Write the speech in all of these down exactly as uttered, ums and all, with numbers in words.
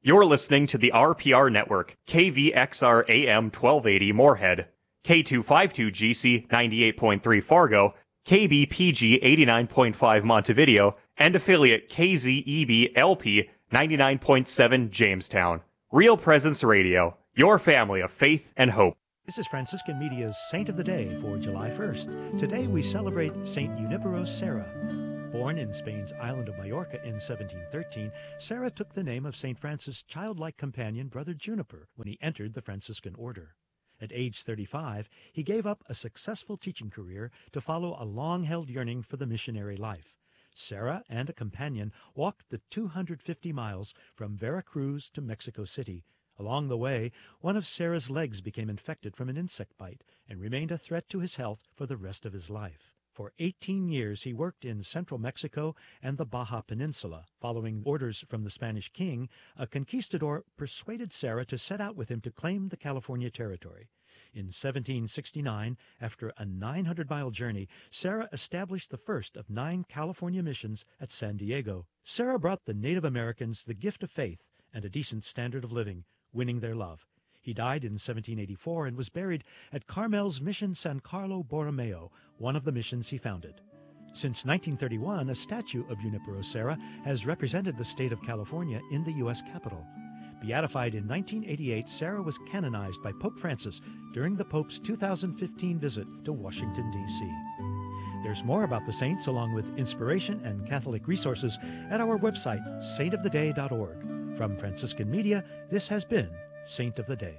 You're listening to the R P R Network, K V X R A M twelve eighty Moorhead, K two fifty-two G C ninety-eight point three Fargo, K B P G eighty-nine point five Montevideo, and affiliate K Z E B L P ninety-nine point seven Jamestown. Real Presence Radio, your family of faith and hope. This is Franciscan Media's Saint of the Day for July first. Today we celebrate Saint Junipero Serra. Born in Spain's island of Majorca in seventeen thirteen, Serra took the name of Saint Francis' childlike companion, Brother Juniper, when he entered the Franciscan order. At age thirty-five, he gave up a successful teaching career to follow a long-held yearning for the missionary life. Serra and a companion walked the two hundred fifty miles from Veracruz to Mexico City. Along the way, one of Serra's legs became infected from an insect bite and remained a threat to his health for the rest of his life. For eighteen years, he worked in central Mexico and the Baja Peninsula. Following orders from the Spanish king, a conquistador persuaded Serra to set out with him to claim the California territory. In seventeen sixty-nine, after a nine hundred mile journey, Serra established the first of nine California missions at San Diego. Serra brought the Native Americans the gift of faith and a decent standard of living, winning their love. He died in seventeen eighty-four and was buried at Carmel's Mission San Carlo Borromeo, one of the missions he founded. Since nineteen thirty-one, a statue of Junipero Serra has represented the state of California in the U S Capitol. Beatified in nineteen eighty-eight, Serra was canonized by Pope Francis during the Pope's two thousand fifteen visit to Washington, D C There's more about the saints, along with inspiration and Catholic resources, at our website, saint of the day dot org. From Franciscan Media, this has been Saint of the Day.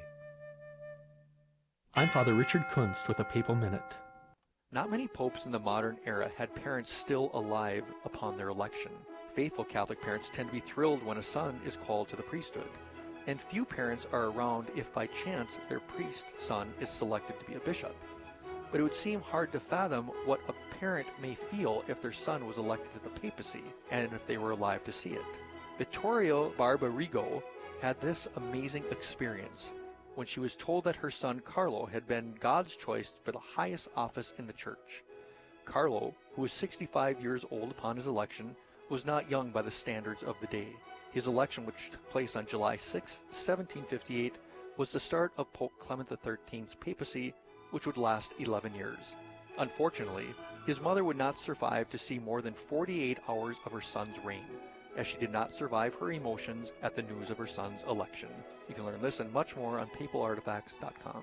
I'm Father Richard Kunst with a Papal Minute. Not many popes in the modern era had parents still alive upon their election. Faithful Catholic parents tend to be thrilled when a son is called to the priesthood, and few parents are around if by chance their priest son is selected to be a bishop. But it would seem hard to fathom what a parent may feel if their son was elected to the papacy, and if they were alive to see it. Vittorio Barbarigo had this amazing experience when she was told that her son Carlo had been God's choice for the highest office in the church. Carlo, who was sixty-five years old upon his election, was not young by the standards of the day. His election, which took place on July sixth, seventeen fifty-eight, was the start of Pope Clement the thirteenth's papacy, which would last eleven years. Unfortunately, his mother would not survive to see more than forty-eight hours of her son's reign, as she did not survive her emotions at the news of her son's election. You can learn this and much more on papal artifacts dot com.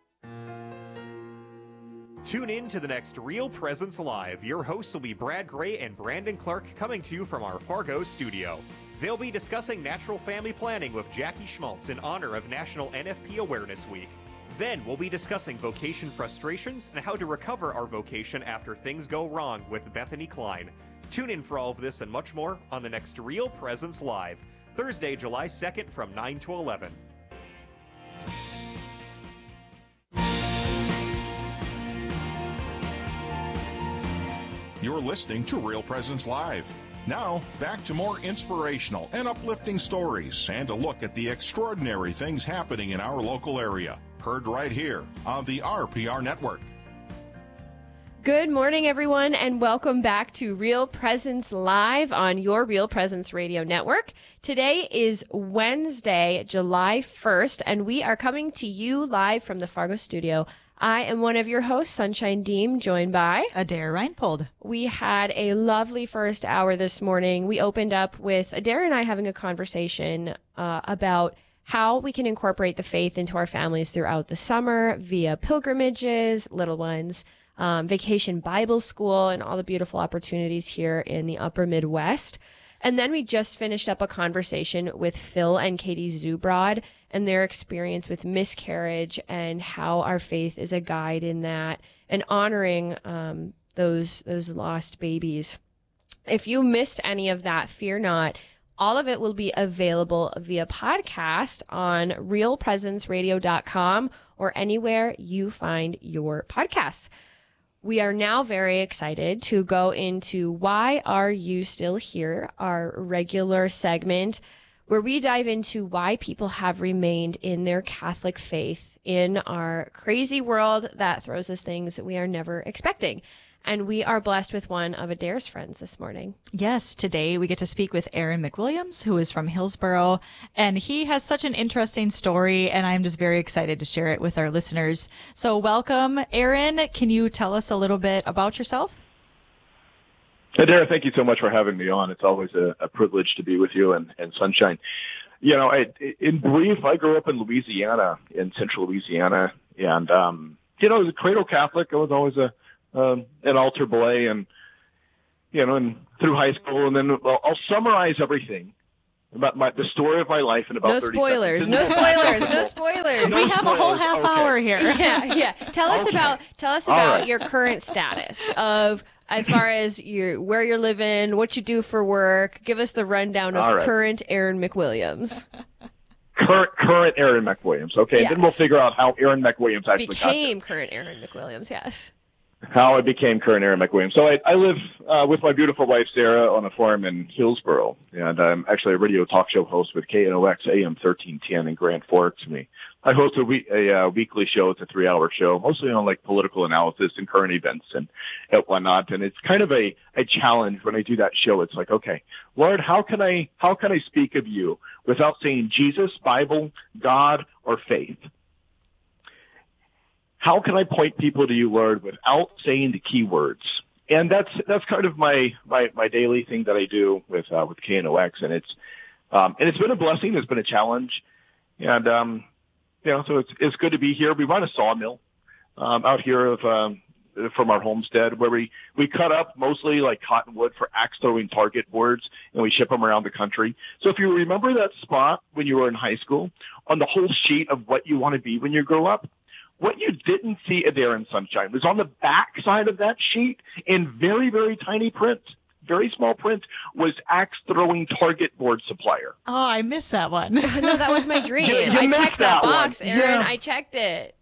Tune in to the next Real Presence Live. Your hosts will be Brad Gray and Brandon Clark, coming to you from our Fargo studio. They'll be discussing natural family planning with Jackie Schmaltz in honor of National N F P Awareness Week. Then we'll be discussing vocation frustrations and how to recover our vocation after things go wrong with Bethany Klein. Tune in for all of this and much more on the next Real Presence Live, Thursday, July second from nine to eleven. You're listening to Real Presence Live. Now, back to more inspirational and uplifting stories and a look at the extraordinary things happening in our local area. Heard right here on the R P R Network. Good morning, everyone, and welcome back to Real Presence Live on your Real Presence Radio Network. Today is Wednesday, July first, and we are coming to you live from the Fargo studio. I am one of your hosts, Sunshine Deem, joined by Adair Reinpold. We had a lovely first hour this morning. We opened up with Adair and I having a conversation uh, about how we can incorporate the faith into our families throughout the summer via pilgrimages, little ones, Um, Vacation Bible School, and all the beautiful opportunities here in the upper Midwest. And then we just finished up a conversation with Phil and Katie Zubrod and their experience with miscarriage and how our faith is a guide in that and honoring um, those those lost babies. If you missed any of that, fear not. All of it will be available via podcast on real presence radio dot com or anywhere you find your podcasts. We are now very excited to go into Why Are You Still Here, our regular segment where we dive into why people have remained in their Catholic faith in our crazy world that throws us things that we are never expecting. And we are blessed with one of Adair's friends this morning. Yes, today we get to speak with Aaron McWilliams, who is from Hillsboro, and he has such an interesting story, and I'm just very excited to share it with our listeners. So welcome, Aaron. Can you tell us a little bit about yourself? Adair, thank you so much for having me on. It's always a, a privilege to be with you and, and Sunshine. You know, I, in brief, I grew up in Louisiana, in central Louisiana, and, um, you know, I was a cradle Catholic. I was always a um, an altar boy, and, you know, and through high school, and then well, I'll summarize everything about my, the story of my life in about no thirty spoilers, seconds. No spoilers, no spoilers, We have a whole half okay. hour here. Yeah, yeah. Tell us Okay. about tell us All about right. your current status of as far as your where you're living, what you do for work. Give us the rundown of All right. current Aaron McWilliams. Current, current Aaron McWilliams. Okay, Yes. and then we'll figure out how Aaron McWilliams actually got there. Became current Aaron McWilliams, yes. How I became current Aaron McWilliams. So I, I live uh, with my beautiful wife, Sarah, on a farm in Hillsboro. And I'm actually a radio talk show host with K N O X A M thirteen ten in Grand Forks. And we, I host a, week, a uh, weekly show. It's a three-hour show, mostly on like political analysis and current events and, and whatnot. And it's kind of a, a challenge when I do that show. It's like, okay, Lord, how can I how can I speak of you without saying Jesus, Bible, God, or faith? How can I point people to you, Lord, without saying the key words? And that's that's kind of my my, my daily thing that I do with uh, with K N O X, and it's um, and it's been a blessing. It's been a challenge, and um, you know, so it's it's good to be here. We run a sawmill um, out here of um, from our homestead where we we cut up mostly like cottonwood for axe throwing target boards, and we ship them around the country. So if you remember that spot when you were in high school on the whole sheet of what you want to be when you grow up. What you didn't see, Adair and Sunshine, was on the back side of that sheet in very, very tiny print, very small print, was axe throwing target board supplier. Oh, I missed that one. No, that was my dream. You- you I missed checked that, that box, one. Aaron. Yeah. I checked it.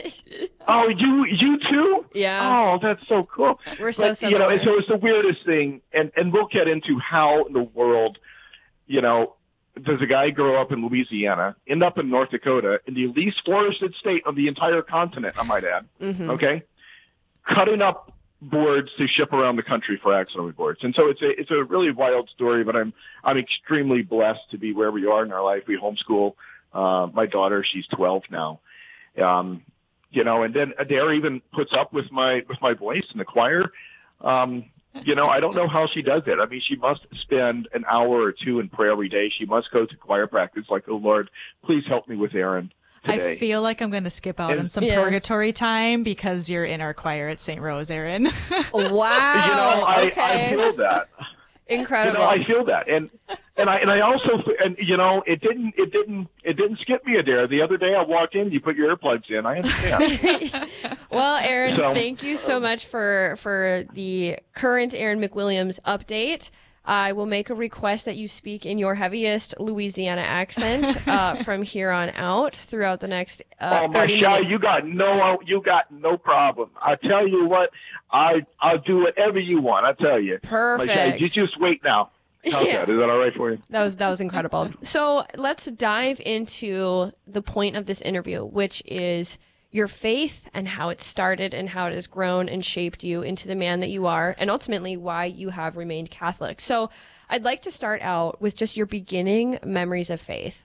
Oh, you you too? Yeah. Oh, that's so cool. We're so But, you know, similar. and so it's the weirdest thing, and and we'll get into how in the world, you know, does a guy grow up in Louisiana, end up in North Dakota, in the least forested state of the entire continent, I might add, Mhm. okay, cutting up boards to ship around the country for axe throwing boards. And so it's a it's a really wild story, but I'm I'm extremely blessed to be where we are in our life. We homeschool uh, my daughter; she's twelve now, um, you know. And then Adair even puts up with my with my voice in the choir. Um, You know, I don't know how she does it. I mean, she must spend an hour or two in prayer every day. She must go to choir practice like, oh, Lord, please help me with Aaron today. I feel like I'm going to skip out And- on some Yeah. purgatory time because you're in our choir at Saint Rose, Aaron. Wow. you know, I, okay. I feel that. Incredible. You know, I feel that. And and I and I also and you know, it didn't it didn't it didn't skip me, Adair. The other day I walked in, you put your earplugs in. I understand. Well, Aaron, So- thank you so much for for the current Aaron McWilliams update. I will make a request that you speak in your heaviest Louisiana accent uh, from here on out throughout the next uh, Oh, thirty Michelle, minutes. you got no, you got no problem. I tell you what, I, I'll do whatever you want. I tell you, Perfect. Michelle, you just wait now. How's Yeah. that? Is that all right for you? That was that was incredible. So let's dive into the point of this interview, which is your faith and how it started and how it has grown and shaped you into the man that you are, and ultimately why you have remained Catholic. So I'd like to start out with just your beginning memories of faith.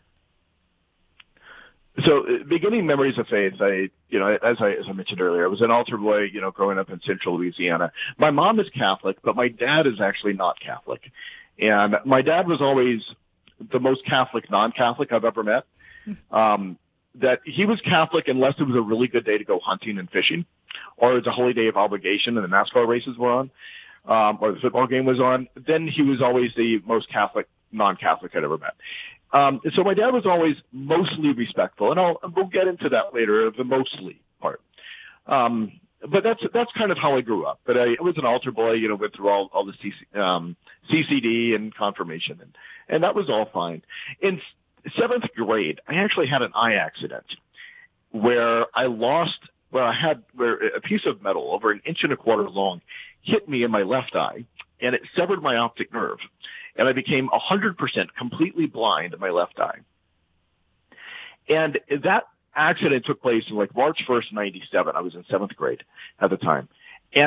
So, uh, beginning memories of faith, I, you know, as I, as I mentioned earlier, I was an altar boy, you know, growing up in central Louisiana. My mom is Catholic, but my dad is actually not Catholic. And my dad was always the most Catholic non-Catholic I've ever met. Um, that he was Catholic unless it was a really good day to go hunting and fishing, or it's a holy day of obligation and the NASCAR races were on, um, or the football game was on. Then he was always the most Catholic non-Catholic I'd ever met. Um, so my dad was always mostly respectful, and I'll, we'll get into that later, the mostly part. Um, but that's that's kind of how I grew up. But I, I was an altar boy, you know, went through all all the C C, um, C C D and confirmation, and and that was all fine. In seventh grade, I actually had an eye accident where I lost, where I had where a piece of metal over an inch and a quarter long hit me in my left eye, and it severed my optic nerve, and I became one hundred percent completely blind in my left eye. And that accident took place in like March first, ninety-seven. I was in seventh grade at the time. And it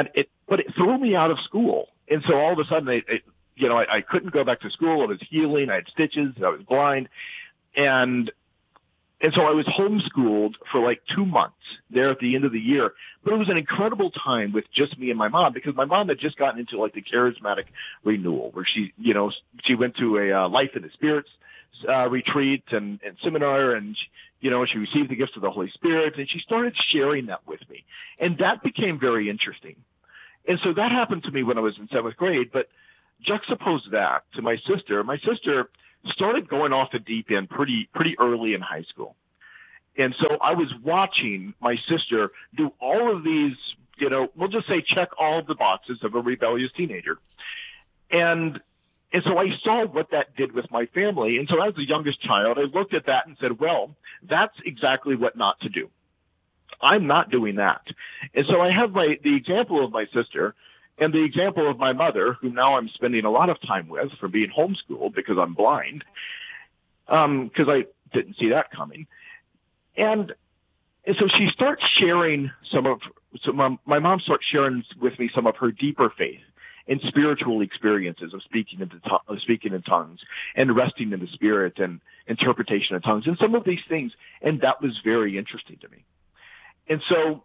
but it threw me out of school. And so all of a sudden, it, it, you know, I, I couldn't go back to school. I was healing. I had stitches. I was blind. And And so I was homeschooled for like two months there at the end of the year. But it was an incredible time with just me and my mom, because my mom had just gotten into like the charismatic renewal, where she, you know, she went to a uh, Life in the Spirits uh, retreat and, and seminar, and, she, you know, she received the gifts of the Holy Spirit, and she started sharing that with me. And that became very interesting. And so that happened to me when I was in seventh grade. But juxtapose that to my sister. My sister started going off the deep end pretty pretty early in high school. And so I was watching my sister do all of these, you know, we'll just say check all the boxes of a rebellious teenager. And and so I saw what that did with my family. And so as the youngest child, I looked at that and said, well, that's exactly what not to do. I'm not doing that. And so I have my the example of my sister and the example of my mother, who now I'm spending a lot of time with for being homeschooled because I'm blind, um, because I didn't see that coming. And, and so she starts sharing some of, so my, my mom starts sharing with me some of her deeper faith and spiritual experiences of speaking in, the, of speaking in tongues and resting in the Spirit and interpretation of tongues and some of these things. And that was very interesting to me. And so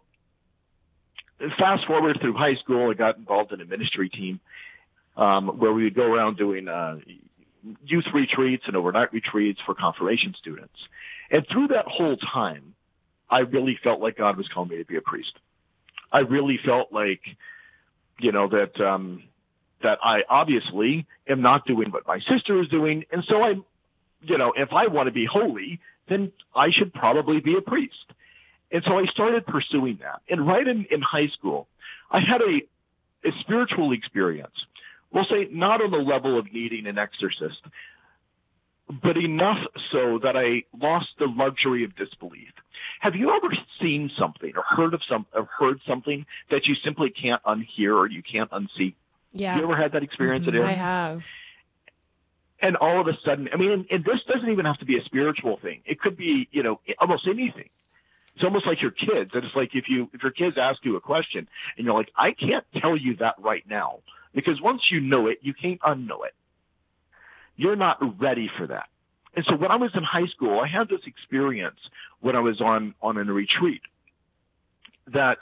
fast forward through high school, I got involved in a ministry team um, where we would go around doing uh, youth retreats and overnight retreats for confirmation students. And through that whole time, I really felt like God was calling me to be a priest. I really felt like, you know, that um, that I obviously am not doing what my sister is doing. And so I, you know, if I want to be holy, then I should probably be a priest. And so I started pursuing that. And right in, in high school, I had a, a spiritual experience. We'll say not on the level of needing an exorcist, but enough so that I lost the luxury of disbelief. Have you ever seen something or heard of some, or heard something that you simply can't unhear or you can't unsee? Yeah. You ever had that experience? Mm-hmm. I have. And all of a sudden, I mean, and, and this doesn't even have to be a spiritual thing. It could be, you know, almost anything. It's almost like your kids. It's like if you if your kids ask you a question and you're like, I can't tell you that right now, because once you know it, you can't unknow it. You're not ready for that. And so when I was in high school, I had this experience when I was on, on a retreat that,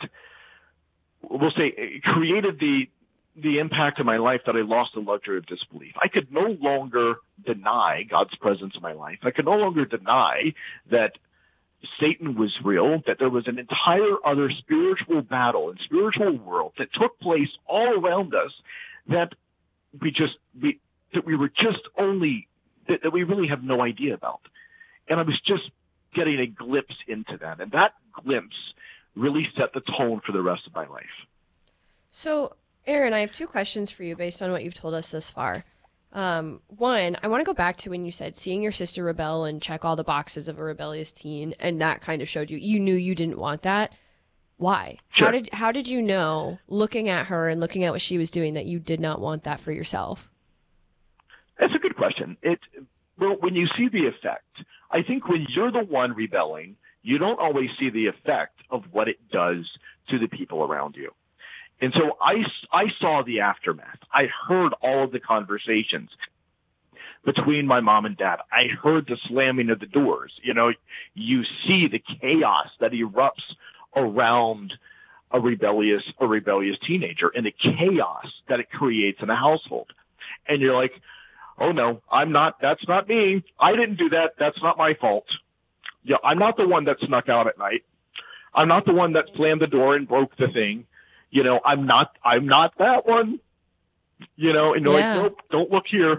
we'll say, created the the impact in my life that I lost the luxury of disbelief. I could no longer deny God's presence in my life. I could no longer deny that Satan was real, that there was an entire other spiritual battle and spiritual world that took place all around us that we just we that we were just only that, that we really have no idea about. And I was just getting a glimpse into that, and that glimpse really set the tone for the rest of my life. So, Aaron, I have two questions for you based on what you've told us this far. Um, one, I want to go back to when you said seeing your sister rebel and check all the boxes of a rebellious teen, and that kind of showed you, you knew you didn't want that. Why? Sure. How did, how did you know, looking at her and looking at what she was doing, that you did not want that for yourself? That's a good question. It, well, when you see the effect, I think when you're the one rebelling, you don't always see the effect of what it does to the people around you. And so I, I saw the aftermath. I heard all of the conversations between my mom and dad. I heard the slamming of the doors. You know, you see the chaos that erupts around a rebellious, a rebellious teenager and the chaos that it creates in a household. And you're like, oh no, I'm not, that's not me. I didn't do that. That's not my fault. Yeah, I'm not the one that snuck out at night. I'm not the one that slammed the door and broke the thing. You know, I'm not, I'm not that one, you know, and you're Yeah. like, nope, don't look here.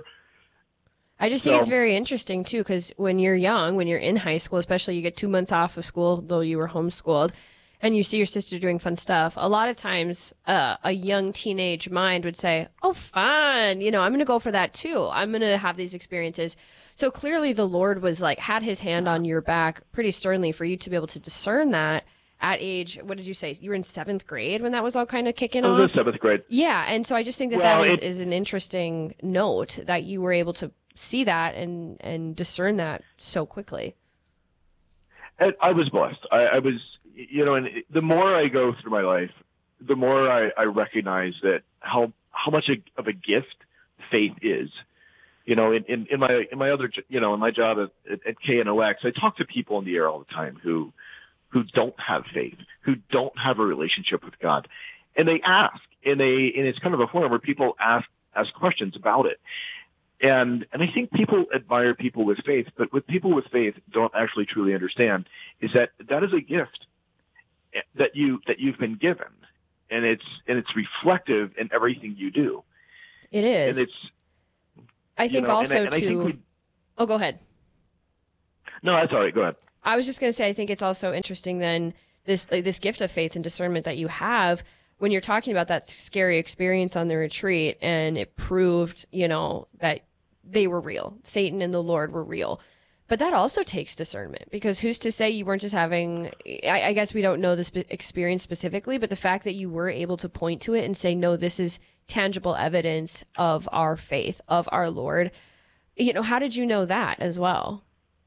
I just think So- it's very interesting, too, because when you're young, when you're in high school, especially you get two months off of school, though you were homeschooled, and you see your sister doing fun stuff, a lot of times uh, a young teenage mind would say, oh, fun, you know, I'm going to go for that, too. I'm going to have these experiences. So clearly the Lord was like, had his hand on your back pretty sternly for you to be able to discern that. At age, what did you say? You were in seventh grade when that was all kind of kicking I was off? in seventh grade. Yeah, and so I just think that Well, that is, it- is an interesting note that you were able to see that and, and discern that so quickly. I, I was blessed. I, I was, you know, and the more I go through my life, the more I, I recognize that how how much of a gift faith is. You know, in, in, in my in my other you know in my job at, at, at K N O X, I talk to people in the air all the time who who don't have faith, who don't have a relationship with God, and they ask, and they and it's kind of a forum where people ask ask questions about it. And and I think people admire people with faith, but what people with faith don't actually truly understand is that that is a gift that you that you've been given, and it's and it's reflective in everything you do. It is. And it's. I think you know, also and I, and I too. think we, oh, go ahead. No, that's all right. Go ahead. I was just going to say, I think it's also interesting then this like, this gift of faith and discernment that you have when you're talking about that scary experience on the retreat, and it proved, you know, that they were real. Satan and the Lord were real. But that also takes discernment, because who's to say you weren't just having, I, I guess we don't know this experience specifically, but the fact that you were able to point to it and say, no, this is tangible evidence of our faith, of our Lord. You know, how did you know that as well?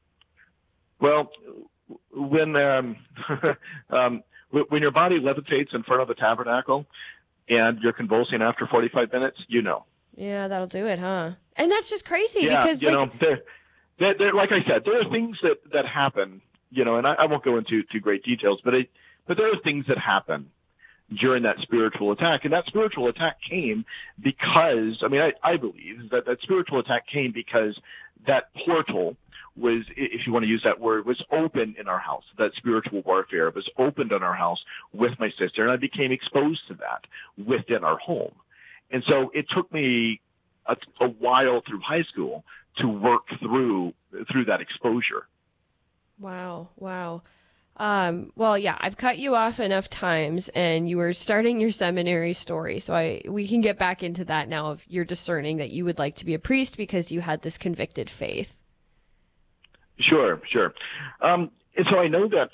Well, when um, um, when your body levitates in front of the tabernacle and you're convulsing after forty-five minutes, you know. Yeah, that'll do it, huh? And that's just crazy yeah, because, you like, know, they're, they're, they're, like I said, there are things that, that happen, you know, and I, I won't go into too great details, but it, but there are things that happen during that spiritual attack, and that spiritual attack came because, I mean, I, I believe that that spiritual attack came because that portal was, if you want to use that word, was open in our house. That spiritual warfare was opened in our house with my sister, and I became exposed to that within our home. And so it took me a, a while through high school to work through through that exposure. Wow, wow. Um, well, yeah, I've cut you off enough times, and you were starting your seminary story, so I we can get back into that now. Of you're discerning that you would like to be a priest because you had this convicted faith. Sure, sure. Um, and so I know that.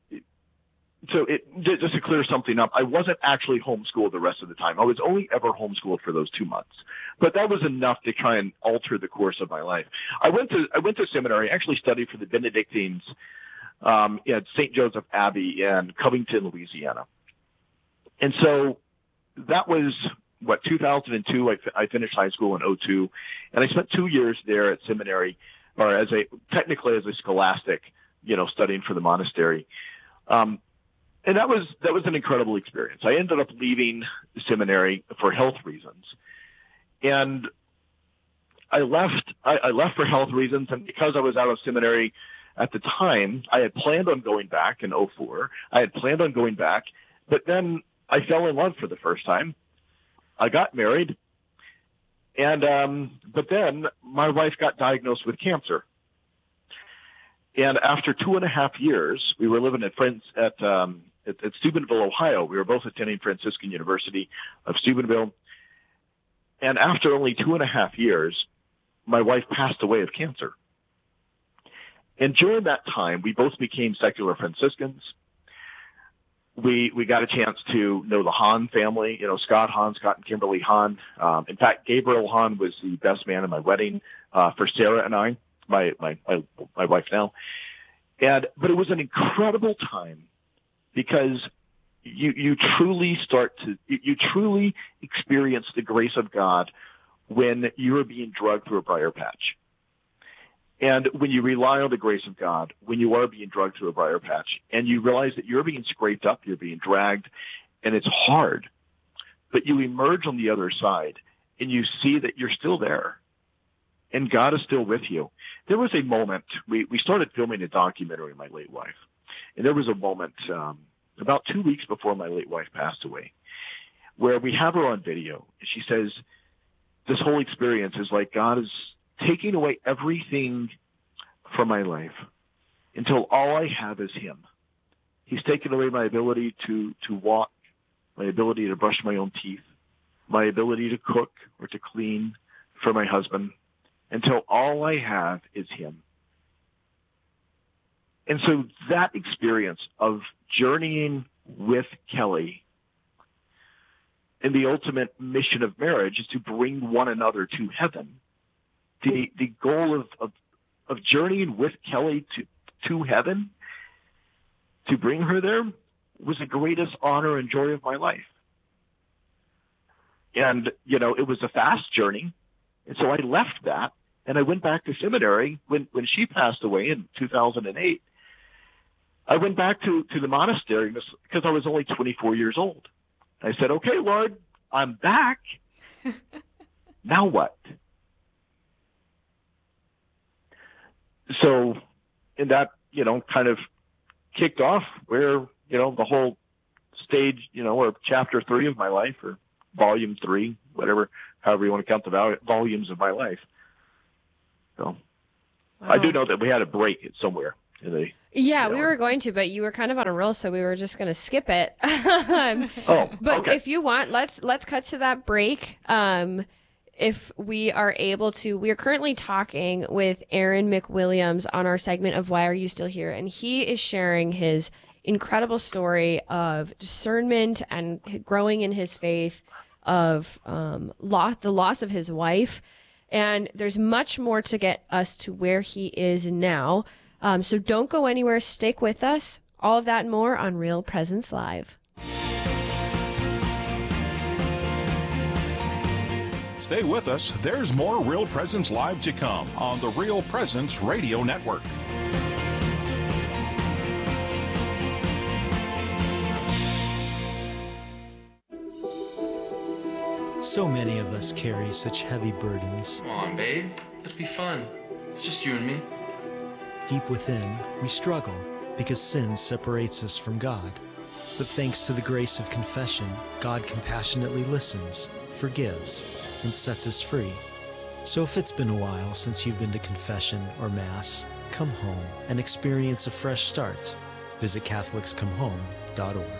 So it, just to clear something up, I wasn't actually homeschooled the rest of the time. I was only ever homeschooled for those two months, but that was enough to try and alter the course of my life. I went to I went to seminary. I actually studied for the Benedictines um, at Saint Joseph Abbey in Covington, Louisiana, and so that was what two thousand two. I, I finished high school in oh two, and I spent two years there at seminary, or as a technically as a scholastic, you know, studying for the monastery. Um, And that was that was an incredible experience. I ended up leaving the seminary for health reasons, and I left. I, I left for health reasons, and because I was out of seminary at the time, I had planned on going back in oh four. I had planned on going back, but then I fell in love for the first time. I got married, and um, but then my wife got diagnosed with cancer. And after two and a half years, we were living at friends at. Um, At, at Steubenville, Ohio. We were both attending Franciscan University of Steubenville. And after only two and a half years, my wife passed away of cancer. And during that time, we both became secular Franciscans. We we got a chance to know the Hahn family, you know, Scott Hahn, Scott and Kimberly Hahn. Um, in fact, Gabriel Hahn was the best man at my wedding uh, for Sarah and I, my, my, my, my wife now. And but it was an incredible time, because you you truly start to you, you truly experience the grace of God when you're being drugged through a briar patch, and when you rely on the grace of God when you are being drugged through a briar patch, and you realize that you're being scraped up, you're being dragged, and it's hard, but you emerge on the other side and you see that you're still there, and God is still with you. There was a moment we we started filming a documentary on my late wife. And there was a moment um, about two weeks before my late wife passed away where we have her on video. And she says, this whole experience is like God is taking away everything from my life until all I have is him. He's taken away my ability to, to walk, my ability to brush my own teeth, my ability to cook or to clean for my husband, until all I have is him. And so that experience of journeying with Kelly and the ultimate mission of marriage is to bring one another to heaven. The the goal of, of, of journeying with Kelly to, to heaven, to bring her there, was the greatest honor and joy of my life. And, you know, it was a fast journey. And so I left that and I went back to seminary when, when she passed away in two thousand eight. I went back to, to the monastery because I was only twenty-four years old. I said, okay, Lord, I'm back. Now what? So, and that, you know, kind of kicked off where, you know, the whole stage, you know, or chapter three of my life, or volume three, whatever, however you want to count the vol- volumes of my life. So wow. I do know that we had a break it somewhere. In the, yeah, you know, we were going to, but you were kind of on a roll, so we were just going to skip it. um, oh, but okay. if you want, let's let's cut to that break. Um, if we are able to, we are currently talking with Aaron McWilliams on our segment of Why Are You Still Here? And he is sharing his incredible story of discernment and growing in his faith, of um, loss, the loss of his wife. And there's much more to get us to where he is now. Um, so don't go anywhere. Stick with us. All of that and more on Real Presence Live. Stay with us. There's more Real Presence Live to come on the Real Presence Radio Network. So many of us carry such heavy burdens. Come on, babe. It'll be fun. It's just you and me. Deep within, we struggle because sin separates us from God. But thanks to the grace of confession, God compassionately listens, forgives, and sets us free. So if it's been a while since you've been to confession or Mass, come home and experience a fresh start. Visit Catholics Come Home dot org.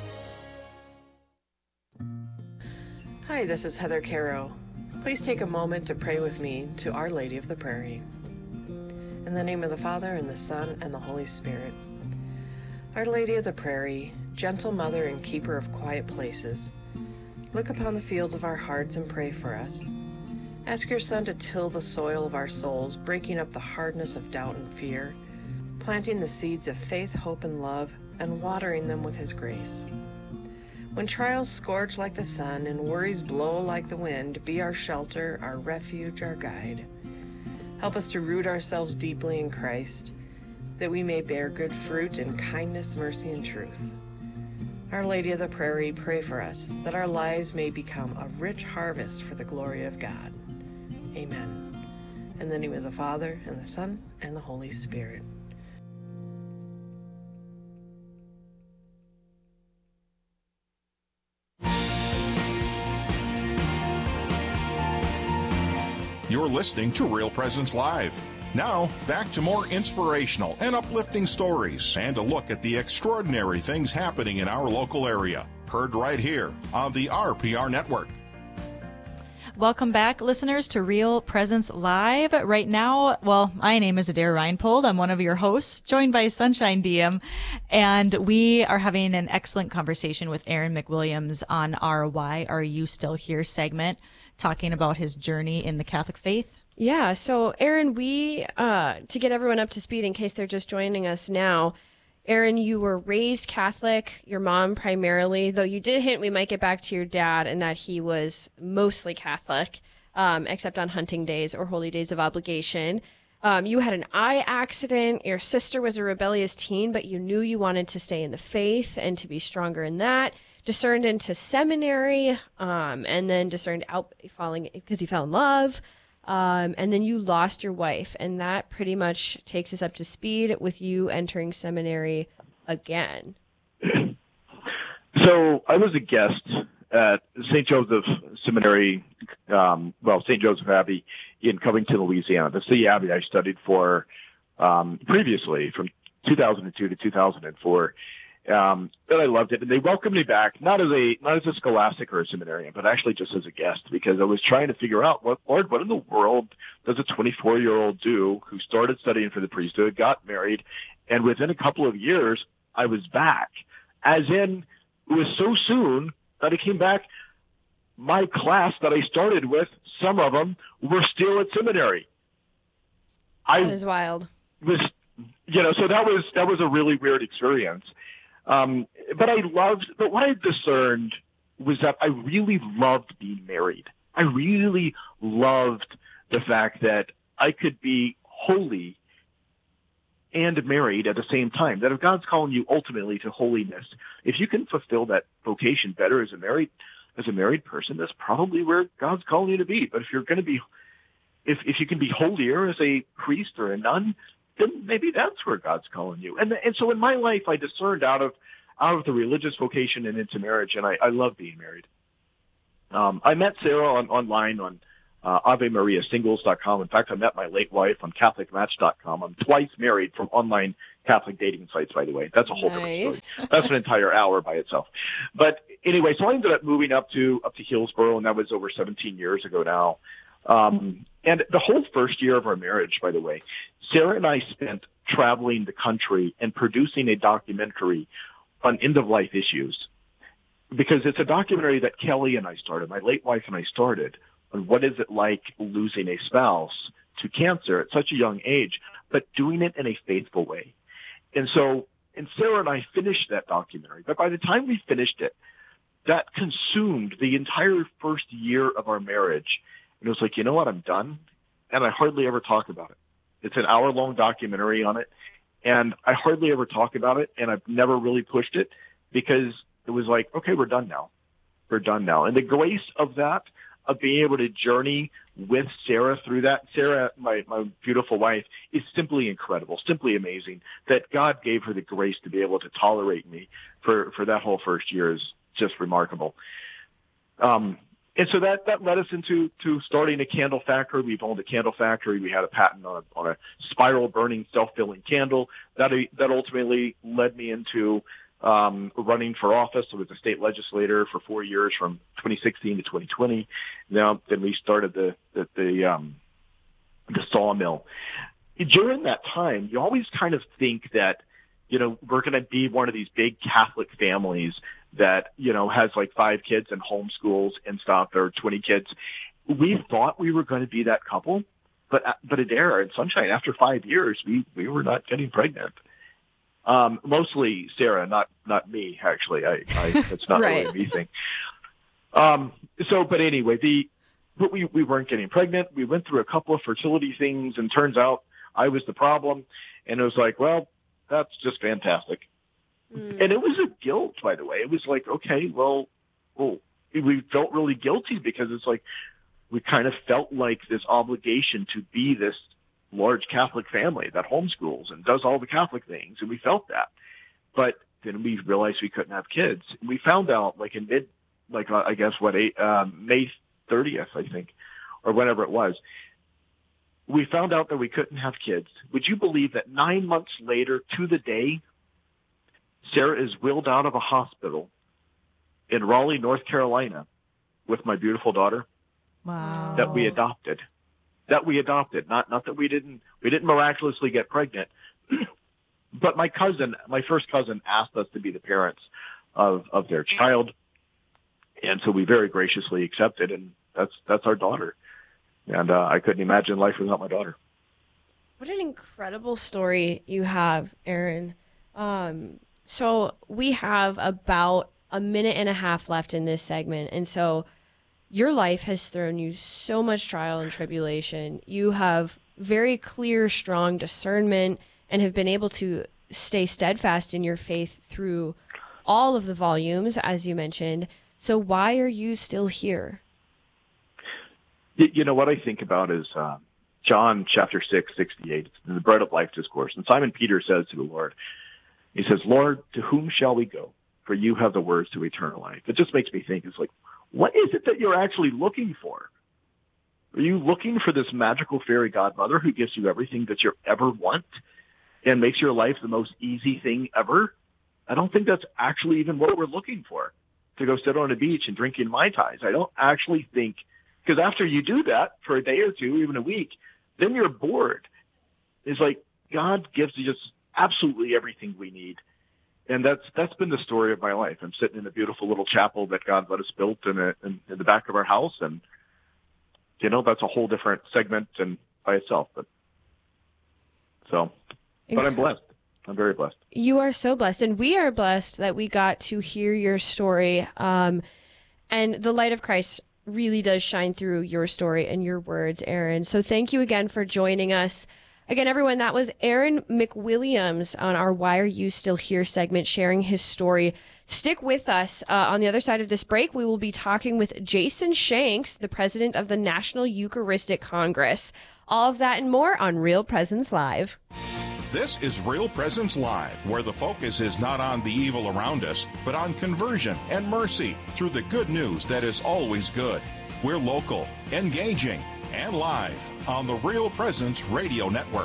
Hi, this is Heather Caro. Please take a moment to pray with me to Our Lady of the Prairie. In the name of the Father, and the Son, and the Holy Spirit. Our Lady of the Prairie, gentle mother and keeper of quiet places, look upon the fields of our hearts and pray for us. Ask your Son to till the soil of our souls, breaking up the hardness of doubt and fear, planting the seeds of faith, hope, and love, and watering them with his grace. When trials scorch like the sun and worries blow like the wind, be our shelter, our refuge, our guide. Help us to root ourselves deeply in Christ, that we may bear good fruit in kindness, mercy, and truth. Our Lady of the Prairie, pray for us, that our lives may become a rich harvest for the glory of God. Amen. In the name of the Father, and the Son, and the Holy Spirit. You're listening to Real Presence Live. Now, back to more inspirational and uplifting stories and a look at the extraordinary things happening in our local area. Heard right here on the R P R Network. Welcome back, listeners, to Real Presence Live. Right now, well, my name is Adair Reinpold. I'm one of your hosts, joined by Sunshine Diem, and we are having an excellent conversation with Aaron McWilliams on our Why Are You Still Here segment, talking about his journey in the Catholic faith. Yeah, so Aaron, we, uh, to get everyone up to speed in case they're just joining us now, Aaron, you were raised Catholic, your mom primarily, though you did hint we might get back to your dad and that he was mostly Catholic, um, except on hunting days or holy days of obligation. Um, you had an eye accident. Your sister was a rebellious teen, but you knew you wanted to stay in the faith and to be stronger in that. Discerned into seminary, um, and then discerned out falling because you fell in love. Um, and then you lost your wife, and that pretty much takes us up to speed with you entering seminary again. So I was a guest at Saint Joseph Seminary, um, well, Saint Joseph Abbey in Covington, Louisiana. That's the Abbey I studied for um, previously from two thousand two to two thousand four. Um, but I loved it, and they welcomed me back, not as a, not as a scholastic or a seminarian, but actually just as a guest, because I was trying to figure out what, Lord, what in the world does a twenty-four year old do who started studying for the priesthood, got married, and within a couple of years, I was back. As in, it was so soon that I came back. My class that I started with, some of them were still at seminary. That is wild. Was, you know, so that was, that was a really weird experience. Um, but I loved, but what I discerned was that I really loved being married. I really loved the fact that I could be holy and married at the same time. That if God's calling you ultimately to holiness, if you can fulfill that vocation better as a married as a married person, that's probably where God's calling you to be. But if you're going to be, if if you can be holier as a priest or a nun, then maybe that's where God's calling you. And and so in my life, I discerned out of out of the religious vocation and into marriage, and I, I love being married. Um, I met Sarah on, online on uh, Ave Maria Singles dot com. In fact, I met my late wife on Catholic Match dot com. I'm twice married from online Catholic dating sites, by the way. That's a whole Nice. different story. That's an entire hour by itself. But anyway, so I ended up moving up to up to Hillsboro, and that was over seventeen years ago now. Um, and the whole first year of our marriage, by the way, Sarah and I spent traveling the country and producing a documentary on end-of-life issues, because it's a documentary that Kelly and I started, my late wife and I started, on what is it like losing a spouse to cancer at such a young age, but doing it in a faithful way. And so, and Sarah and I finished that documentary, but by the time we finished it, that consumed the entire first year of our marriage. And it was like, you know what, I'm done. And I hardly ever talk about it. It's an hour-long documentary on it, and I hardly ever talk about it, and I've never really pushed it because it was like, okay, we're done now. We're done now. And the grace of that, of being able to journey with Sarah through that, Sarah, my, my beautiful wife, is simply incredible, simply amazing. That God gave her the grace to be able to tolerate me for, for that whole first year is just remarkable. Um, and so that, that led us into to starting a candle factory. We've owned a candle factory. We had a patent on a, on a spiral burning, self-filling candle. That, that ultimately led me into um, running for office. I was a state legislator for four years from twenty sixteen to twenty twenty. Now, then we started the, the, the, um, the sawmill. During that time, you always kind of think that, you know, we're going to be one of these big Catholic families that, you know, has like five kids and homeschools and stuff, or twenty kids. We thought we were going to be that couple, but, but Adair and Sunshine, after five years, we, we were not getting pregnant. Um, mostly Sarah, not, not me, actually. I, I, it's not Right. really a me thing. Um, so, but anyway, the, but we, we weren't getting pregnant. We went through a couple of fertility things, and turns out I was the problem. And it was like, well, that's just fantastic. Mm. And it was a guilt, by the way. It was like, okay, well, well, we felt really guilty because it's like we kind of felt like this obligation to be this large Catholic family that homeschools and does all the Catholic things, and we felt that. But then we realized we couldn't have kids. We found out, like in mid, like uh, I guess what, eight, uh, May thirtieth, I think, or whenever it was, we found out that we couldn't have kids. Would you believe that nine months later, to the day, Sarah is wheeled out of a hospital in Raleigh, North Carolina, with my beautiful daughter. Wow. That we adopted. That we adopted. Not not that we didn't we didn't miraculously get pregnant, but my cousin, my first cousin, asked us to be the parents of of their child, and so we very graciously accepted, and that's that's our daughter. And uh, I couldn't imagine life without my daughter. What an incredible story you have, Aaron. Um, so we have about a minute and a half left in this segment, and so your life has thrown you so much trial and tribulation. You have very clear, strong discernment and have been able to stay steadfast in your faith through all of the volumes, as you mentioned. So why are you still here? You know, what I think about is uh, John chapter six, sixty-eight, the bread of life discourse. And Simon Peter says to the Lord, he says, Lord, to whom shall we go? For you have the words to eternal life. It just makes me think, it's like, what is it that you're actually looking for? Are you looking for this magical fairy godmother who gives you everything that you ever want and makes your life the most easy thing ever? I don't think that's actually even what we're looking for, to go sit on a beach and drinking Mai Tais. I don't actually think, because after you do that for a day or two, even a week, then you're bored. It's like God gives us absolutely everything we need. And that's that's been the story of my life. I'm sitting in a beautiful little chapel that God let us build in, a, in, in the back of our house, and you know that's a whole different segment and by itself. But so, but I'm blessed. I'm very blessed. You are so blessed, and we are blessed that we got to hear your story. Um, And the light of Christ really does shine through your story and your words, Aaron. So thank you again for joining us. Again, everyone, that was Aaron McWilliams on our Why Are You Still Here segment, sharing his story. Stick with us. Uh, on the other side of this break, we will be talking with Jason Shanks, the president of the National Eucharistic Congress. All of that and more on Real Presence Live. This is Real Presence Live, where the focus is not on the evil around us, but on conversion and mercy through the good news that is always good. We're local, engaging, and live on the Real Presence Radio Network.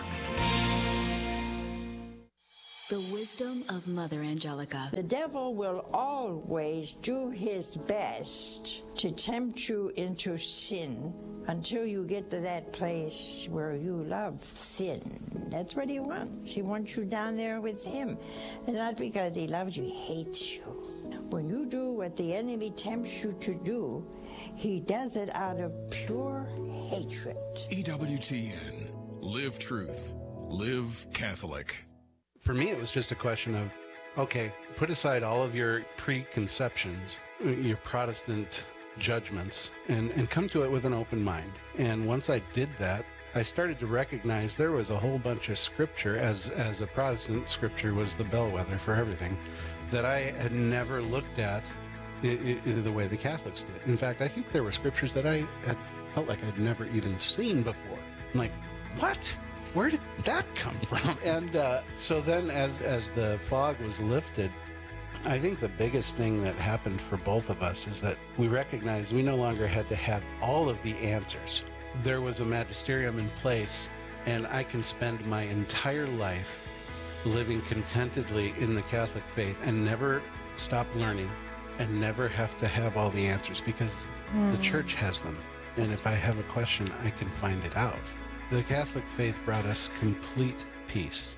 The wisdom of Mother Angelica. The devil will always do his best to tempt you into sin until you get to that place where you love sin. That's what he wants. He wants you down there with him. And not because he loves you, he hates you. When you do what the enemy tempts you to do, he does it out of pure hatred. E W T N. Live truth. Live Catholic. For me, it was just a question of, okay, put aside all of your preconceptions, your Protestant judgments, and, and come to it with an open mind. And once I did that, I started to recognize there was a whole bunch of scripture, as, as a Protestant, scripture was the bellwether for everything, that I had never looked at I, I, the way the Catholics did. In fact, I think there were scriptures that I had felt like I'd never even seen before. I'm like, what? Where did that come from? And uh, so then as, as the fog was lifted, I think the biggest thing that happened for both of us is that we recognized we no longer had to have all of the answers. There was a magisterium in place, and I can spend my entire life living contentedly in the Catholic faith and never stop learning and never have to have all the answers, because mm. the Church has them. And if I have a question, I can find it out. The Catholic faith brought us complete peace.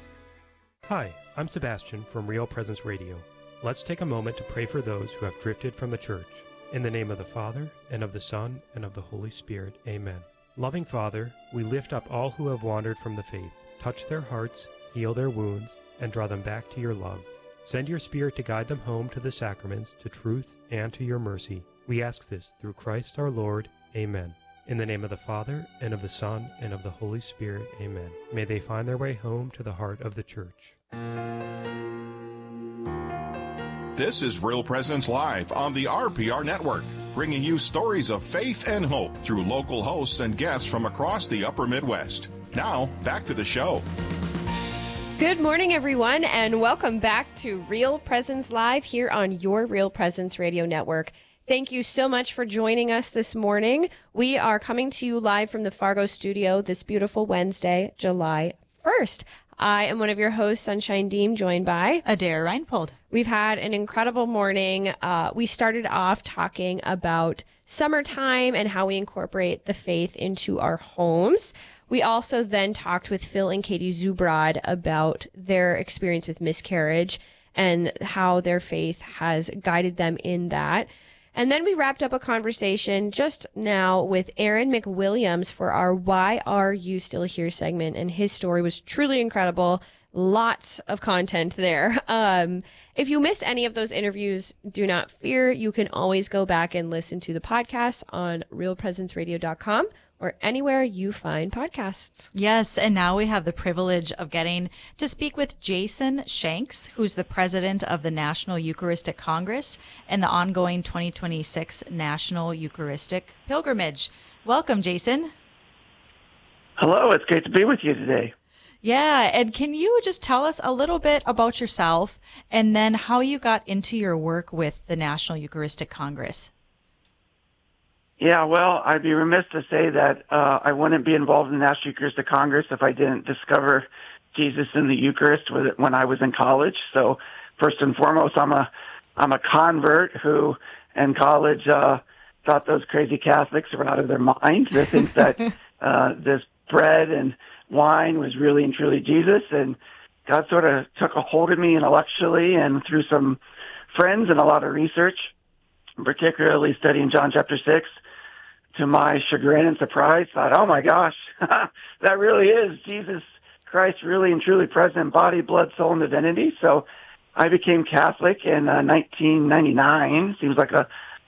Hi, I'm Sebastian from Real Presence Radio. Let's take a moment to pray for those who have drifted from the Church. In the name of the Father, and of the Son, and of the Holy Spirit. Amen. Loving Father, we lift up all who have wandered from the faith. Touch their hearts, heal their wounds, and draw them back to your love. Send your Spirit to guide them home to the sacraments, to truth, and to your mercy. We ask this through Christ our Lord. Amen. In the name of the Father, and of the Son, and of the Holy Spirit. Amen. May they find their way home to the heart of the Church. This is Real Presence Live on the R P R Network, bringing you stories of faith and hope through local hosts and guests from across the upper Midwest. Now, back to the show. Good morning, everyone, and welcome back to Real Presence Live here on your Real Presence Radio Network. Thank you so much for joining us this morning. We are coming to you live from the Fargo studio this beautiful Wednesday, July first. I am one of your hosts, Sunshine Deem, joined by Adair Reinpold. We've had an incredible morning. Uh, we started off talking about summertime and how we incorporate the faith into our homes. We also then talked with Phil and Katie Zubrod about their experience with miscarriage and how their faith has guided them in that. And then we wrapped up a conversation just now with Aaron McWilliams for our Why Are You Still Here segment. And his story was truly incredible. Lots of content there. Um, if you missed any of those interviews, do not fear. You can always go back and listen to the podcast on real presence radio dot com or anywhere you find podcasts. Yes, and now we have the privilege of getting to speak with Jason Shanks, who's the president of the National Eucharistic Congress and the ongoing twenty twenty-six National Eucharistic Pilgrimage. Welcome, Jason. Hello, it's great to be with you today. Yeah, and can you just tell us a little bit about yourself and then how you got into your work with the National Eucharistic Congress? Yeah, well, I'd be remiss to say that uh, I wouldn't be involved in the National Eucharistic Congress if I didn't discover Jesus in the Eucharist when I was in college. So first and foremost, I'm a I'm a convert who in college uh, thought those crazy Catholics were out of their minds. They think that uh, this bread and wine was really and truly Jesus, and God sort of took a hold of me intellectually and through some friends and a lot of research, particularly studying John chapter six, to my chagrin and surprise, thought, oh my gosh, that really is Jesus Christ really and truly present in body, blood, soul, and divinity. So I became Catholic in uh, nineteen ninety-nine. Seems like a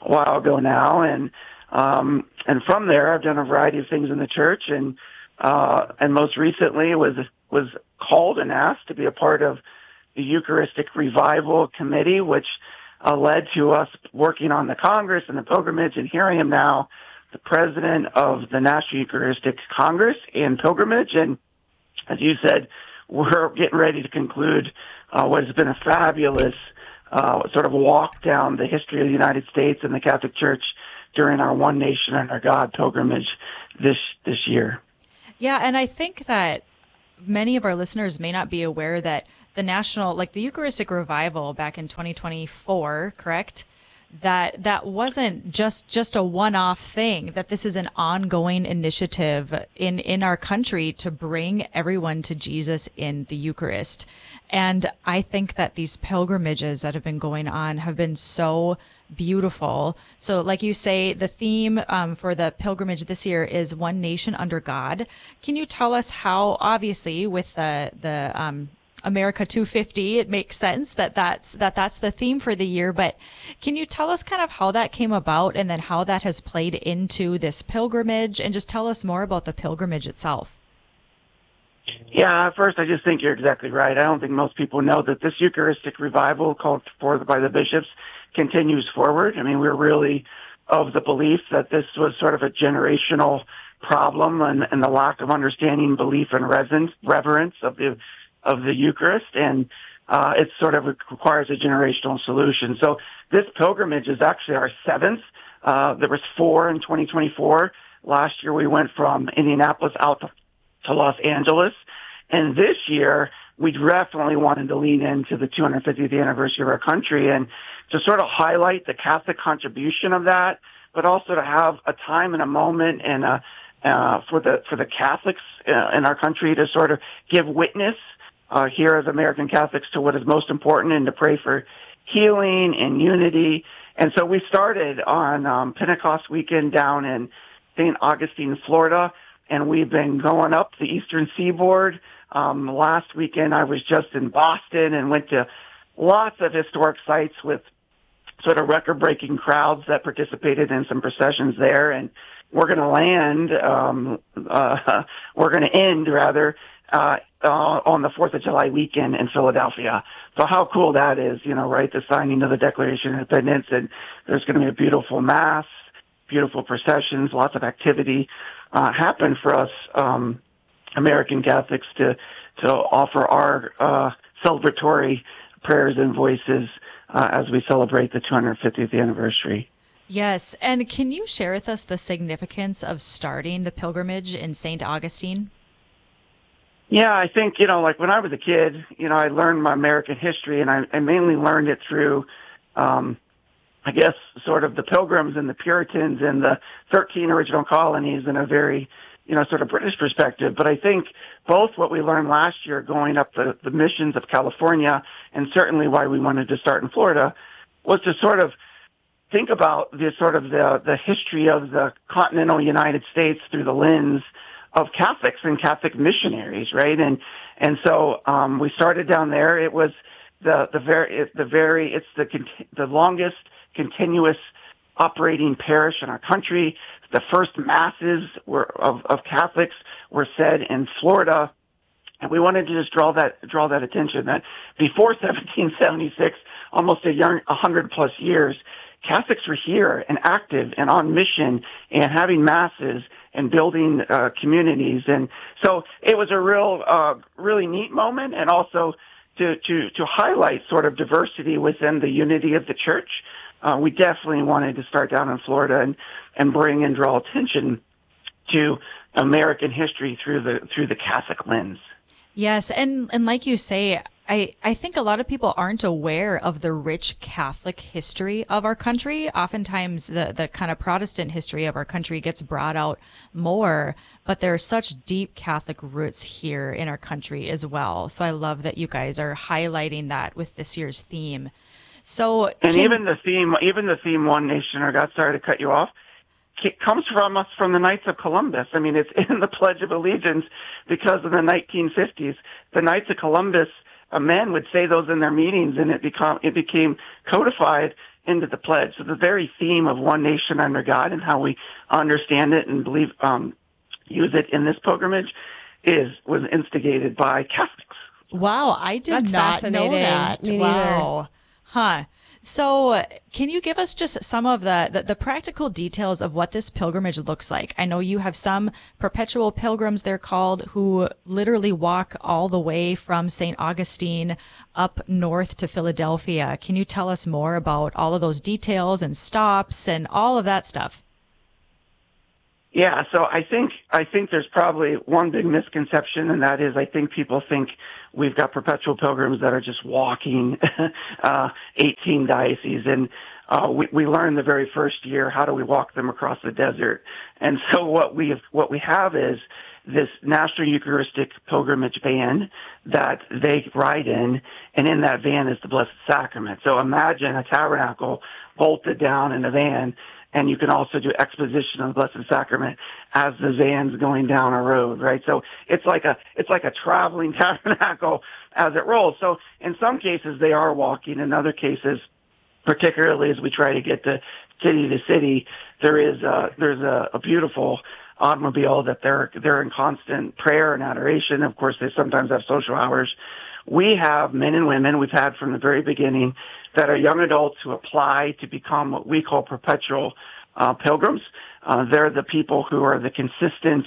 a while ago now, and um, and from there I've done a variety of things in the church, and uh, and most recently was was called and asked to be a part of the Eucharistic Revival Committee, which uh, led to us working on the Congress and the pilgrimage, and here I am now, the president of the National Eucharistic Congress and Pilgrimage, and as you said, we're getting ready to conclude uh, what has been a fabulous uh, sort of walk down the history of the United States and the Catholic Church during our One Nation Under God pilgrimage this this year. Yeah, and I think that many of our listeners may not be aware that the national, like the Eucharistic Revival back in twenty twenty-four, correct? That that wasn't just just a one-off thing, that this is an ongoing initiative in, in our country to bring everyone to Jesus in the Eucharist. And I think that these pilgrimages that have been going on have been so beautiful. So like you say, the theme um, for the pilgrimage this year is One Nation Under God. Can you tell us how, obviously, with the, the um, America two fifty, it makes sense that that's, that that's the theme for the year, but can you tell us kind of how that came about and then how that has played into this pilgrimage, and just tell us more about the pilgrimage itself? Yeah, first, I just think you're exactly right. I don't think most people know that this Eucharistic revival called for by the bishops continues forward. I mean, we're really of the belief that this was sort of a generational problem, and, and the lack of understanding, belief, and reverence, reverence of the of the Eucharist, and uh, it sort of requires a generational solution. So this pilgrimage is actually our seventh. Uh, there was four in twenty twenty-four. Last year we went from Indianapolis out to, to Los Angeles. And this year we definitely wanted to lean into the two hundred fiftieth anniversary of our country and to sort of highlight the Catholic contribution of that, but also to have a time and a moment and a, uh, for the for the Catholics uh, in our country to sort of give witness Uh, here as American Catholics to what is most important, and to pray for healing and unity. And so we started on um, Pentecost weekend down in Saint Augustine, Florida, and we've been going up the Eastern Seaboard. Um, last weekend I was just in Boston and went to lots of historic sites with sort of record-breaking crowds that participated in some processions there. And we're going to land, um, uh, we're going to end, rather, uh, uh, on the fourth of July weekend in Philadelphia. So how cool that is, you know, right? The signing of the Declaration of Independence, and there's going to be a beautiful mass, beautiful processions, lots of activity, uh, happen for us, um, American Catholics to, to offer our, uh, celebratory prayers and voices, uh, as we celebrate the two hundred fiftieth anniversary. Yes. And can you share with us the significance of starting the pilgrimage in Saint Augustine? Yeah, I think, you know, like when I was a kid, you know, I learned my American history, and I, I mainly learned it through, um, I guess, sort of the Pilgrims and the Puritans and the thirteen original colonies in a very, you know, sort of British perspective. But I think both what we learned last year going up the, the missions of California, and certainly why we wanted to start in Florida, was to sort of think about the sort of the, the history of the continental United States through the lens of Catholics and Catholic missionaries, right? And and so um, we started down there. It was the the very the very it's the the longest continuous operating parish in our country. The first masses were of, of Catholics were said in Florida, and we wanted to just draw that draw that attention that before seventeen seventy-six, almost a young a hundred plus years, Catholics were here and active and on mission and having masses and building uh, communities. And so it was a real, uh, really neat moment, and also to, to, to highlight sort of diversity within the unity of the church. Uh, we definitely wanted to start down in Florida and, and bring and draw attention to American history through the, through the Catholic lens. Yes. And, and like you say, I, I think a lot of people aren't aware of the rich Catholic history of our country. Oftentimes the, the kind of Protestant history of our country gets brought out more, but there are such deep Catholic roots here in our country as well. So I love that you guys are highlighting that with this year's theme. So And can, even the theme, even the theme One Nation Under God, sorry to cut you off, it comes from us from the Knights of Columbus. I mean, it's in the Pledge of Allegiance because of the nineteen fifties. The Knights of Columbus, a men would say those in their meetings, and it become it became codified into the pledge. So the very theme of one nation under God and how we understand it and believe, um, use it in this pilgrimage is, was instigated by Catholics. Wow. I did That's not know fascinating. that. Me Wow. neither. Huh. So can you give us just some of the, the, the practical details of what this pilgrimage looks like? I know you have some perpetual pilgrims, they're called, who literally walk all the way from Saint Augustine up north to Philadelphia. Can you tell us more about all of those details and stops and all of that stuff? Yeah, so I think I think there's probably one big misconception, and that is I think people think we've got perpetual pilgrims that are just walking uh, eighteen dioceses, and uh, we, we learned the very first year how do we walk them across the desert. And so what we have, what we have is this National Eucharistic Pilgrimage van that they ride in, and in that van is the Blessed Sacrament. So imagine a tabernacle bolted down in a van. And you can also do exposition of the Blessed Sacrament as the van's going down a road, right? So it's like a, it's like a traveling tabernacle as it rolls. So in some cases they are walking. In other cases, particularly as we try to get to city to city, there is a, there's a, a beautiful automobile that they're, they're in constant prayer and adoration. Of course, they sometimes have social hours. We have men and women we've had from the very beginning that are young adults who apply to become what we call perpetual uh, pilgrims. Uh, they're the people who are the consistent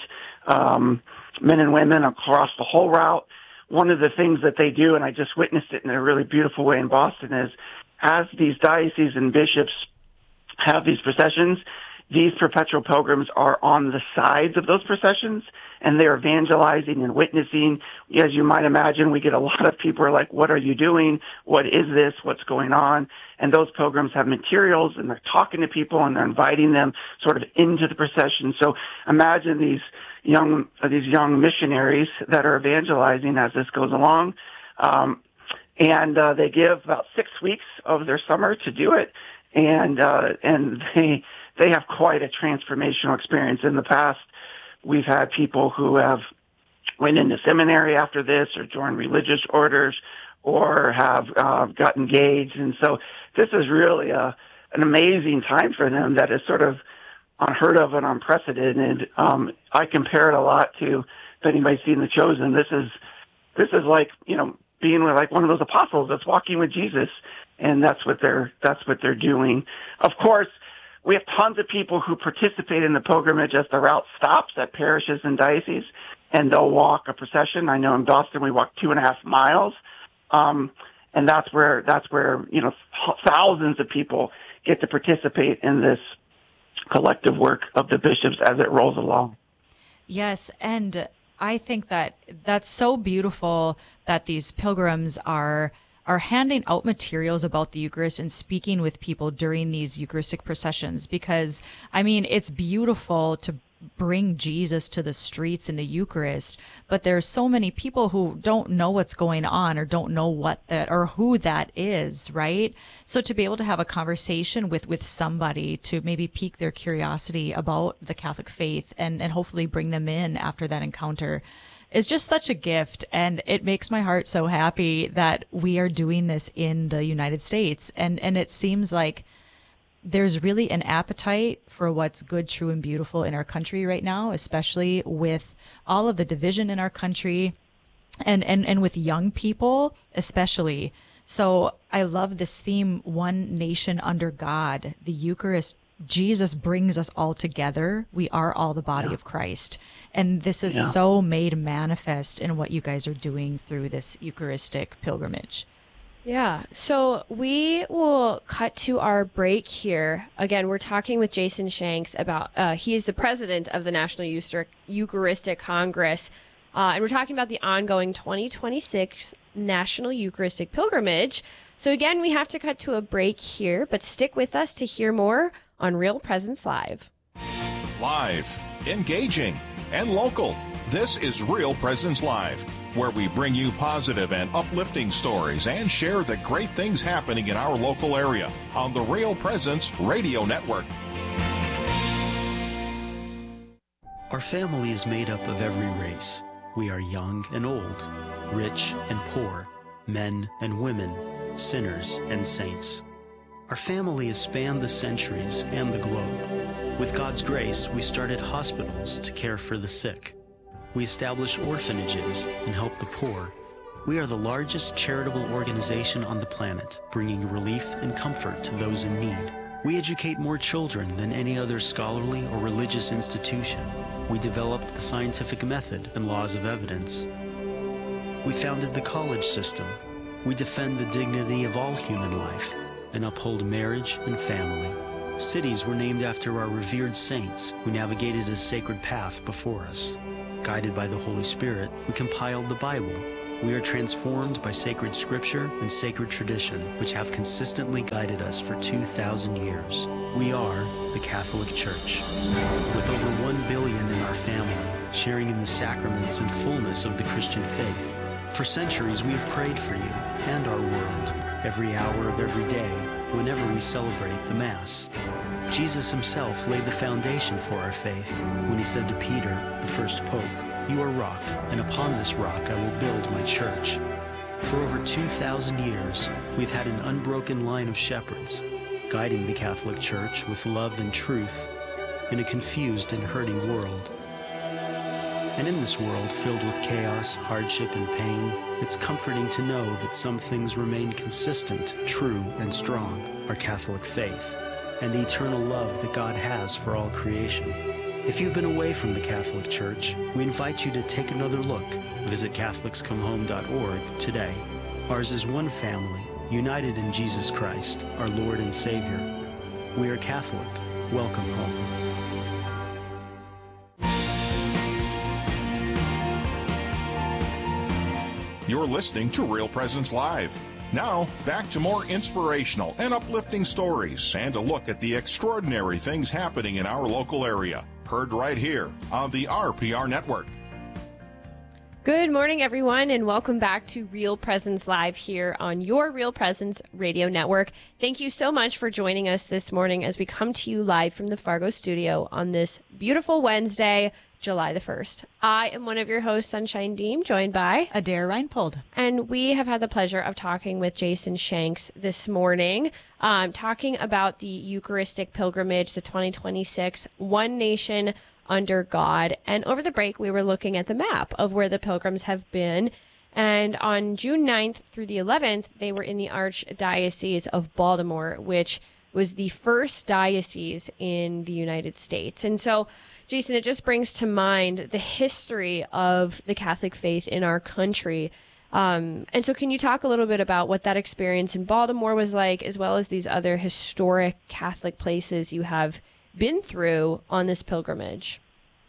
um, men and women across the whole route. One of the things that they do, and I just witnessed it in a really beautiful way in Boston, is as these dioceses and bishops have these processions, these perpetual pilgrims are on the sides of those processions, and they're evangelizing and witnessing. As you might imagine, we get a lot of people who are like, what are you doing? What is this? What's going on? And those pilgrims have materials, and they're talking to people, and they're inviting them sort of into the procession. So imagine these young, these young missionaries that are evangelizing as this goes along. Um, and uh, they give about six weeks of their summer to do it, and uh, and they they have quite a transformational experience. In the past, we've had people who have went into seminary after this, or joined religious orders, or have uh, got engaged. And so this is really a, an amazing time for them that is sort of unheard of and unprecedented. Um, I compare it a lot to, if anybody's seen The Chosen, this is this is like, you know, being like one of those apostles that's walking with Jesus, and that's what they're that's what they're doing. Of course, we have tons of people who participate in the pilgrimage as the route stops at parishes and dioceses, and they'll walk a procession. I know in Boston we walk two and a half miles, um, and that's where that's where you know thousands of people get to participate in this collective work of the bishops as it rolls along. Yes, and I think that that's so beautiful that these pilgrims are are handing out materials about the Eucharist and speaking with people during these Eucharistic processions, because, I mean, it's beautiful to bring Jesus to the streets in the Eucharist, but there's so many people who don't know what's going on or don't know what that or who that is, right? So to be able to have a conversation with, with somebody to maybe pique their curiosity about the Catholic faith and, and hopefully bring them in after that encounter is just such a gift. And it makes my heart so happy that we are doing this in the United States. And, and it seems like there's really an appetite for what's good, true, and beautiful in our country right now, especially with all of the division in our country and, and, and with young people, especially. So I love this theme, one nation under God, the Eucharist. Jesus brings us all together. We are all the body yeah. of Christ. And this is yeah. so made manifest in what you guys are doing through this Eucharistic pilgrimage. Yeah. So we will cut to our break here. Again, we're talking with Jason Shanks about, uh, he is the president of the National Eucharistic Congress. Uh, and we're talking about the ongoing twenty twenty-six National Eucharistic Pilgrimage. So again, we have to cut to a break here, but stick with us to hear more on Real Presence Live. Live, engaging, and local. This is Real Presence Live, where we bring you positive and uplifting stories and share the great things happening in our local area on the Real Presence Radio Network. Our family is made up of every race. We are young and old, rich and poor, men and women, sinners and saints. Our family has spanned the centuries and the globe. With God's grace, we started hospitals to care for the sick. We establish orphanages and help the poor. We are the largest charitable organization on the planet, bringing relief and comfort to those in need. We educate more children than any other scholarly or religious institution. We developed the scientific method and laws of evidence. We founded the college system. We defend the dignity of all human life and uphold marriage and family. Cities were named after our revered saints who navigated a sacred path before us. Guided by the Holy Spirit, we compiled the Bible. We are transformed by sacred scripture and sacred tradition, which have consistently guided us for two thousand years. We are the Catholic Church. With over one billion in our family, sharing in the sacraments and fullness of the Christian faith. For centuries, we have prayed for you and our world, every hour of every day, whenever we celebrate the Mass. Jesus himself laid the foundation for our faith when he said to Peter, the first pope, "You are rock, and upon this rock I will build my church." For over two thousand years, we've had an unbroken line of shepherds, guiding the Catholic Church with love and truth in a confused and hurting world. And in this world filled with chaos, hardship, and pain, it's comforting to know that some things remain consistent, true, and strong, our Catholic faith, and the eternal love that God has for all creation. If you've been away from the Catholic Church, we invite you to take another look. Visit Catholics Come Home dot org today. Ours is one family, united in Jesus Christ, our Lord and Savior. We are Catholic. Welcome home. You're listening to Real Presence Live. Now, back to more inspirational and uplifting stories and a look at the extraordinary things happening in our local area. Heard right here on the R P R Network. Good morning, everyone, and welcome back to Real Presence Live here on your Real Presence Radio Network. Thank you so much for joining us this morning as we come to you live from the Fargo studio on this beautiful Wednesday, July the first. I am one of your hosts, Sunshine Deem, joined by Adair Reinpold. And we have had the pleasure of talking with Jason Shanks this morning, um, talking about the Eucharistic pilgrimage, the twenty twenty-six One Nation Under God. And over the break, we were looking at the map of where the pilgrims have been. And on June ninth through the eleventh, they were in the Archdiocese of Baltimore, which was the first diocese in the United States. And so, Jason, it just brings to mind the history of the Catholic faith in our country. Um, and so can you talk a little bit about what that experience in Baltimore was like, as well as these other historic Catholic places you have been through on this pilgrimage?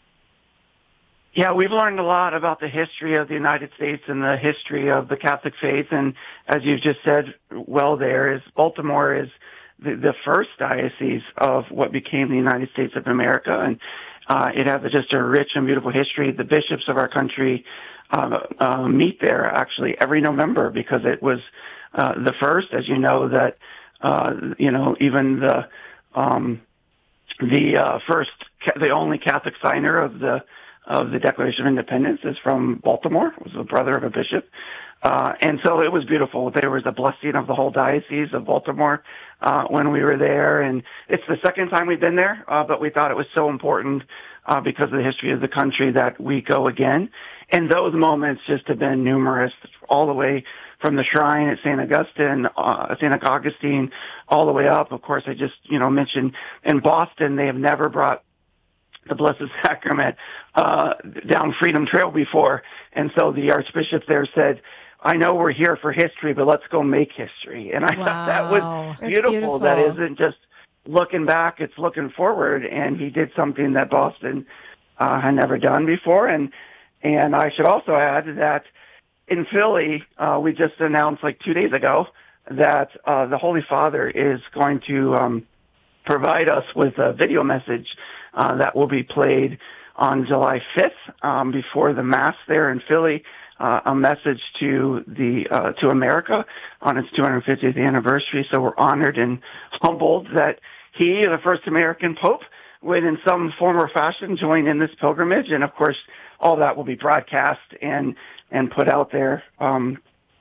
Yeah, we've learned a lot about the history of the United States and the history of the Catholic faith. And as you've just said, well, there is Baltimore is the, the first diocese of what became the United States of America. And uh, it has just a rich and beautiful history. The bishops of our country uh, uh, meet there actually every November because it was uh, the first, as you know, that, uh, you know, even the, um, the uh, first, the only Catholic signer of the of the Declaration of Independence is from Baltimore. It was the brother of a bishop. Uh, and so it was beautiful. There was a blessing of the whole diocese of Baltimore uh, when we were there. And it's the second time we've been there, uh, but we thought it was so important uh, because of the history of the country that we go again. And those moments just have been numerous, all the way from the shrine at Saint Augustine, uh, Saint Augustine, all the way up. Of course, I just, you know, mentioned in Boston, they have never brought the Blessed Sacrament uh, down Freedom Trail before. And so the Archbishop there said, I know we're here for history, but let's go make history. And I wow. thought that was beautiful. beautiful. That isn't just looking back, it's looking forward. And he did something that Boston uh, had never done before. And and I should also add that in Philly, uh, we just announced like two days ago that uh, the Holy Father is going to um, provide us with a video message uh, that will be played on July fifth um, before the Mass there in Philly. Uh, a message to the uh, to America on its two hundred fiftieth anniversary. So we're honored and humbled that he, the first American Pope, would in some form or fashion join in this pilgrimage. And of course, all that will be broadcast and and put out there um,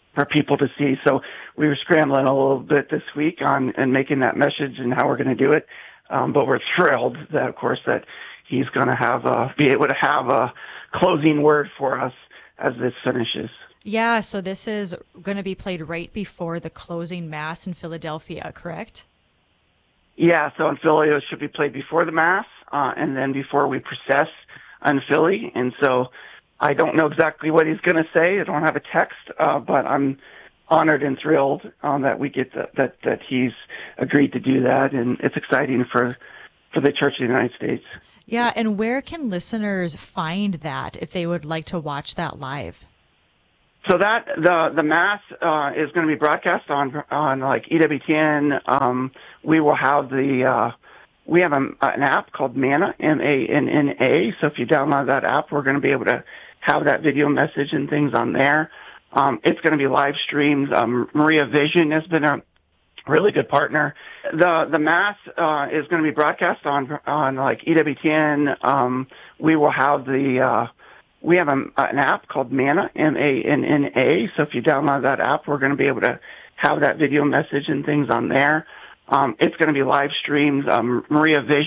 for people to see. So we were scrambling a little bit this week on and making that message and how we're going to do it. Um, but we're thrilled that, of course, that he's going to have a, be able to have a closing word for us as this finishes. Yeah, so this is going to be played right before the closing Mass in Philadelphia, correct? Yeah, so in Philly, it should be played before the Mass, uh, and then before we process in Philly. And so I don't know exactly what he's going to say. I don't have a text, uh, but I'm honored and thrilled um, that we get the, that that he's agreed to do that, and it's exciting for for the Church of the United States. Yeah, and where can listeners find that if they would like to watch that live? So that the the Mass uh, is going to be broadcast on on like E W T N. Um, we will have the uh, we have a, an app called Manna, M A N N A. So if you download that app, we're going to be able to have that video message and things on there. Um, it's going to be live streamed. Um, Maria Vision has been a really good partner. The the Mass uh, is going to be broadcast on on like E W T N. Um, we will have the uh, we have a, an app called Manna, M A N N A. So if you download that app, we're going to be able to have that video message and things on there. Um, it's going to be live streamed. Um, Maria Vision